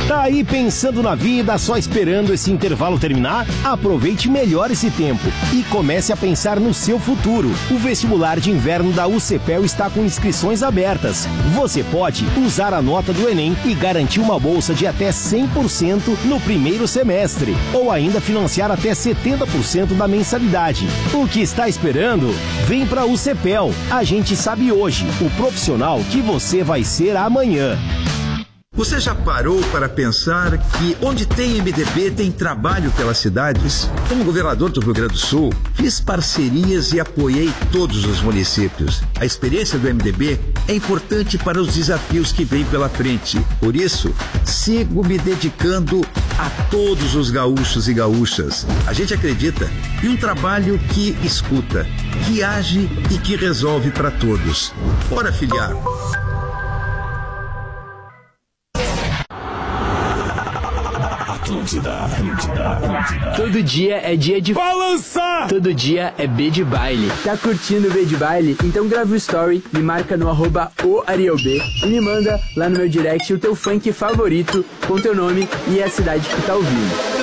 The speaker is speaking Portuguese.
Tá aí pensando na vida, só esperando esse intervalo terminar? Aproveite melhor esse tempo e comece a pensar no seu futuro. O vestibular de inverno da UCPEL está com inscrições abertas. Você pode usar a nota do Enem e garantir uma bolsa de até 100% no primeiro semestre, ou ainda financiar até 70% da mensalidade. O que está esperando? Vem para a UCPEL. A gente sabe hoje o profissional que você vai ser amanhã. Você já parou para pensar que onde tem MDB tem trabalho pelas cidades? Como governador do Rio Grande do Sul, fiz parcerias e apoiei todos os municípios. A experiência do MDB é importante para os desafios que vêm pela frente. Por isso, sigo me dedicando a todos os gaúchos e gaúchas. A gente acredita em um trabalho que escuta, que age e que resolve para todos. Bora filiar! Todo dia é dia de balançar. Todo dia é B de baile. Tá curtindo o B de baile? Então grava o story, me marca no @oarielb e me manda lá no meu direct o teu funk favorito com teu nome e a cidade que tá ouvindo.